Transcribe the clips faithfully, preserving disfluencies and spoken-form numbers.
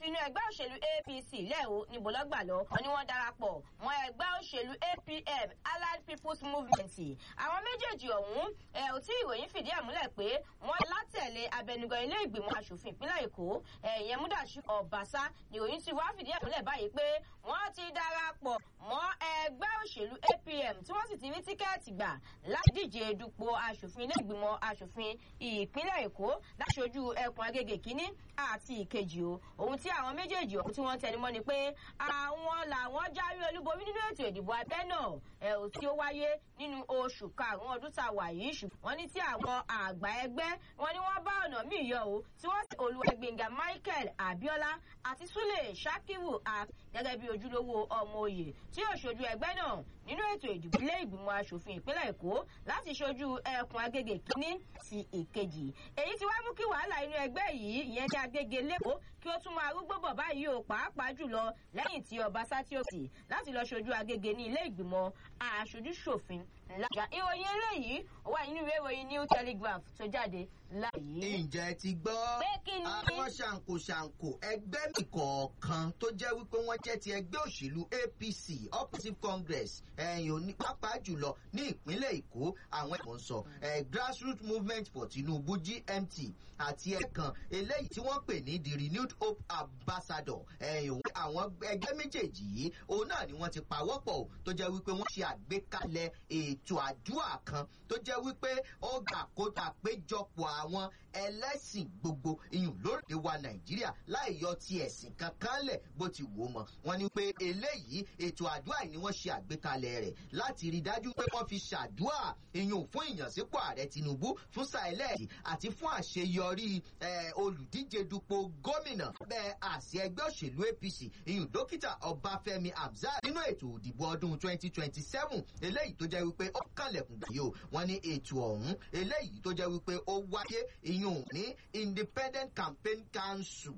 inú ẹgbẹ́ òṣèlú A P C lẹ́wọ̀ níbo lọ́gbà lọ wọn ni wọ́n darapọ̀ mọ́ ẹgbẹ́ òṣèlú A P M Allied People's Movement. àwọn méjèèjì ọ̀hún ẹ̀ ò tí ìròyìn fìdí ẹ̀ múlẹ̀ pé wọ́n látẹ̀lé abẹnugan ilé ìgbìmọ̀ asòfin ìpínlẹ̀ Èkó ẹ̀yẹn Múdàṣí Ọ̀básá ni ìròyìn ti wá fìdí ẹ̀ múlẹ̀ báyìí pé wọ́n ti darapọ̀ mọ́ ẹgbẹ́ òṣèlú A P M tí wọ́n sì ti rí tíkẹ́ẹ̀tì gbà láti díje dupò asòfin ilé ìgbìmọ̀ asòfin ìpínlẹ̀ Èkó láṣojú ẹkùn Agége kínní àti ìkejì o ohun tí àwọn méjèèjì ọ̀hún tí wọ́n tẹnumọ́ ni pé àwọn làwọn jáwé olúborí nínú ètò ìdìbò abẹ́ náà ẹ̀ ò tí ó wáyé nínú oṣù karùn-ún ọdún tá a wà yìí ṣùgbọ́n wọ́n ní tí àwọn àgbà ẹgbẹ́ wọn ni wọ́n bá ọ̀nà míì yọ o tí wọ́n sì Olúwagbénga Michael Abiola àti Sule Shakiru gẹ́gẹ́ bí ojúlówó ọmọ oyè tí yóò ṣojú ẹgbẹ́ náà nínú ètò ìdìbò ilé ìgbìmọ̀ asòfin ìpínlẹ̀ Èkó láti ṣojú ẹkùn Agége kínní sí ìkejì èyí tí wá mú kí wàhálà inú ẹgbẹ́ yìí ìyẹn ní Agége lẹ́kọ̀ọ́ kí ó tún máa rúgbó bọ̀ báyìí o pàápàá jùlọ lẹ́yìn tí Ọbaṣá tí ó sì láti lọ ṣojú Agége ní ilé ìgbìmọ̀ aṣojú-ṣòfin lájà ìròyìn eléyìí wà nínú ìwé ìròyìn New Telegraph tó jáde láàyè. ǹjẹ́ ti gbọ́ àwọn ṣàǹkóṣàǹkó ẹgbẹ́ mi kọ̀ọ̀kan tó jẹ́ wípé wọ́n jẹ́ ti ẹgbẹ́ òṣèlú A P C All Progressives Congress ẹ̀yìn òní pàápàá jùlọ ní ìpínlẹ̀ Èkó àwọn ẹ̀kọ́ ń sọ Grassroots Movement for Tinubu G M T àti ẹ̀kan eléyìí tí wọ́n pè ní the Renewed Hope Ambassador ẹ̀yìn àwọn ẹgbẹ́ méjèèjì yìí òun náà ni wọ́n ti pawọ́pọ̀ tó jẹ́ wípé wọ́n ṣe àgbékalẹ̀ ètò àdúrà kan tó jẹ́ wípé ó gbà kó àpéjọpọ̀ àwọn ẹlẹ́sìn gbogbo iyùn lórílẹ̀ wa Nàìjíríà láì yọ ti ẹ̀sìn kankan lẹ̀ bó ti wò mọ́ wọn ni pé eléyìí ètò àdúrà yìí ni wọ́n ṣe àgbékalẹ̀ rẹ̀ láti rí dájú pé wọ́n fi ṣàdúrà iyùn fún ìyànsípò ààrẹ Tinubu fún sáìlẹ́ẹ̀dì àti fún àṣeyọrí olùdíje dupò gómìnà bẹ́ẹ̀ àṣẹ ẹgbẹ́ òṣèlú A P C iyùn dókítà Ọbáfẹ́mi Hamzat nínú ètò òdìbò ọdún twenty twenty seven eléyìí tó jẹ́ wípé ó kànlẹ̀kùn gbà yìí o wọ́n ní ètò ọ̀hún eléyìí tó jẹ́ wípé ó wáyé iyùn ní Independent Campaign Council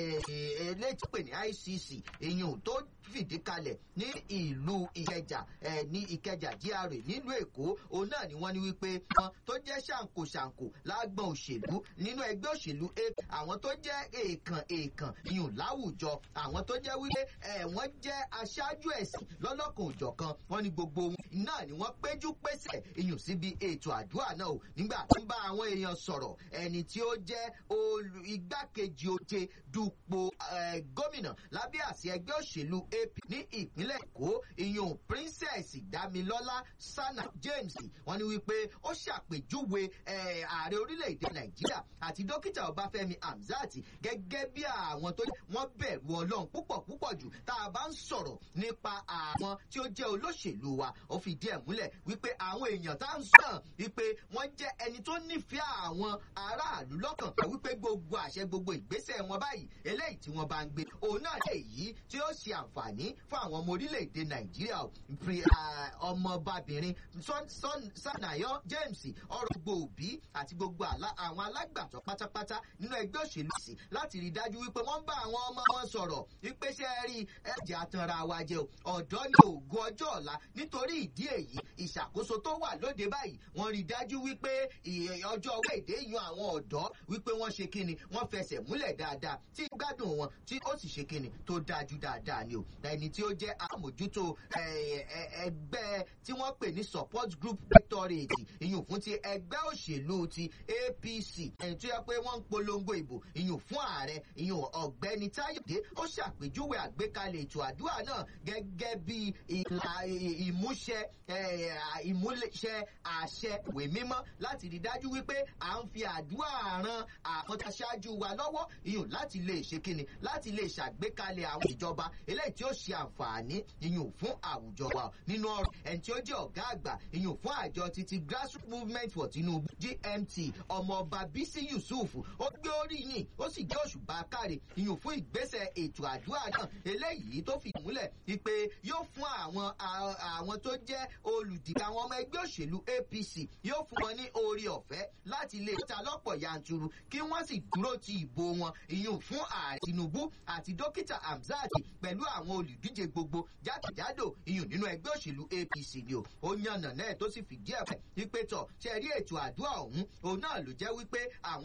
eléyìí tó pè ní I C C iyùn tó fìdí kalẹ̀ ní ìlú Ìkẹjà ní Ìkẹjà G R A nílùú Èkó òun náà ni wọ́n ní wípé wọn tó jẹ́ ṣàǹkóṣàǹkó lágbọ̀n òṣèlú nínú ẹgbẹ́ òṣèlú àwọn tó jẹ́ èèkàn èèkàn iyùn láwùjọ àwọn tó jẹ́ wípé wọ́n jẹ́ aṣáájú ẹ̀sìn lọ́lọ́kan òjọ̀kan wọ́n ní gbogbo wọn náà ni wọ́n péjú pésẹ̀ iyùn síbi ètò àdúrà náà o nígbà tó ń bá àwọn èèyàn sọ̀rọ̀ ẹni tí ó jẹ́ olù igbákejì oje dupò gómìnà lábẹ́ àsíá ẹgbẹ́ òṣèlú A P ní ìpínlẹ̀ Èkó iyùn Princess Damilọ́lá Sana James wọ́n ní wípé ó ṣàpèjúwe ààrẹ orílẹ̀-èdè Nàìjíríà àti dókítà Ọbáfẹ́mi Hamzat gẹ́gẹ́ bí àwọn tó wọ́n bẹ̀rù Ọlọ́run púpọ̀ púpọ̀ jù tá a bá ń sọ̀rọ̀ nípa àwọn tí ó jẹ́ olóṣèlú wa ó fi díẹ̀ múlẹ̀ wípé àwọn èèyàn tá ń sàn wípé wọ́n jẹ́ ẹni tó nífẹ̀ẹ́ àwọn aráàlú lọ́kàn wípé gbogbo àṣẹ gbogbo ìgbésẹ̀ wọn báyìí eléyìí tí wọ́n bá ń gbé òun náà lè yí tí ó ṣe àǹfààní fún àwọn ọmọ orílẹ̀-èdè Nàìjíríà ọmọbabìnrin Sanayo James ọ̀rọ̀ gbòòbí àti gbogbo àwọn alágbàtọ́ pátápátá nínú ẹgbẹ́ òṣèlú sí láti rí dájú wípé wọ́n bá àwọn ọmọ wọn sọ̀rọ̀ wípé ṣe rí ẹ̀jẹ̀ àtànra wa jẹ́ ọ̀dọ́ ní ògùn ọjọ́ ọ̀la nítorí ìdí èyí ìṣàkóso tó wà lóde báyìí wọ́n rí dájú wípé ọjọ́ owó èdè yan àwọn ọ̀dọ́ wípé wọ́n ṣe kíni wọ́n fẹsẹ̀ múlẹ̀ dáadáa tí gbádùn wọn tí ó sì ṣe kíni tó dájú dáadáa ni o ẹni tí ó jẹ́ àmójútó ẹgbẹ́ tí wọ́n pè ní support group victorate ìyún fún ti ẹgbẹ́ òṣèlú ti A P C ẹni tó yẹ pé wọ́n ń polongo ìbò ìyún fún ààrẹ ìyún ọ̀gbẹ́ni Táyọ̀dé ó ṣàpèjúwe àgbékalẹ̀ ètò àdúrà náà gẹ́gẹ́ bí ìlà ìmúṣẹ ìmúṣẹ àṣẹ ìwé mímọ́ láti rí dájú wípé à ń fi àdúrà ran àwọn aṣáájú wa lọ́wọ́ ìyún láti lè ṣe kíni láti lè ṣàgbékalẹ̀ àwọn ìjọba eléyìí tí ó ṣe àǹfààní ìyún fún àwùjọ wa nínú ọ̀rọ̀ ẹni tí ó jẹ́ ọ̀gá àgbà ìyún fún àjọ títí Grassroots Movement for Tinubu G M T ọmọọba Bísí Yusuf ó gbé orí yìn ó sì jẹ́ òṣùbà káre ìyún fún ìgbésẹ̀ ètò àdúrà náà eléyìí tó fi múlẹ̀ wípé yóò fún àwọn àwọn tó jẹ́ olùdìbò àwọn ọmọ ẹgbẹ́ òṣèlú A P C yóò fún wọn ní oore ọ̀fẹ́ láti lè ta lọ́pọ̀ yanturu kí wọ́n sì dúró ti ìbò wọn ìyún fún ààrẹ Tinubu àti dókítà Hamzat pẹ̀lú àwọn olùdíje gbogbo jákèjádò ìyún nínú ẹgbẹ́ òṣèlú A P C ni o ó yànnà náà tó sì fìdí ẹ̀ pẹ́ wípé tọ̀ ṣe rí ètò àdúrà ọ̀hún òun náà ló jẹ́ wípé àwọn